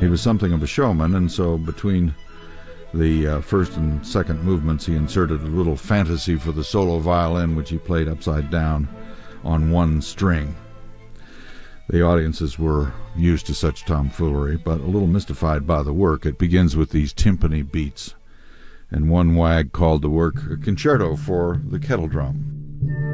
He was something of a showman, and so between the first and second movements, he inserted a little fantasy for the solo violin, which he played upside down on one string. The audiences were used to such tomfoolery, but a little mystified by the work. It begins with these timpani beats, and one wag called the work a concerto for the kettle drum.